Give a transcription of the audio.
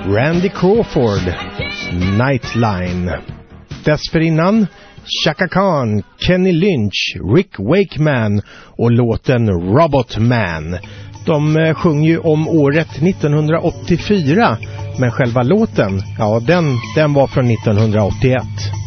Randy Crawford, Nightline. Dessförinnan Chaka Khan, Kenny Lynch, Rick Wakeman och låten Robot Man. De sjunger ju om året 1984, men själva låten, ja, den var från 1981.